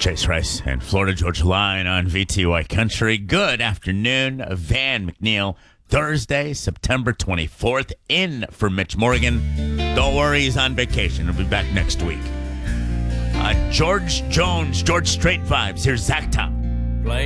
Chase Rice and Florida Georgia Line on VTY Country. Good afternoon, Van McNeil. Thursday, September 24th, in for Mitch Morgan. Don't worry, he's on vacation. He'll be back next week. George Jones, George Strait Vibes. Here's Zach Top.